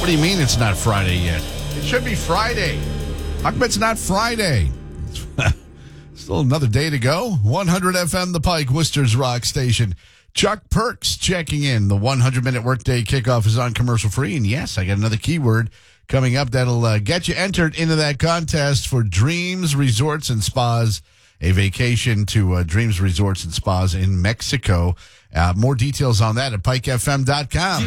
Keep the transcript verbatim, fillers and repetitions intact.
What do you mean it's not Friday yet? It should be Friday. How come it's not Friday? Still another day to go. one hundred F M, The Pike, Worcester's Rock Station. Chuck Perks checking in. The hundred-minute workday kickoff is on commercial free. And yes, I got another keyword coming up that'll uh, get you entered into that contest for Dreams Resorts and Spas, a vacation to uh, Dreams Resorts and Spas in Mexico. Uh, more details on that at pike f m dot com.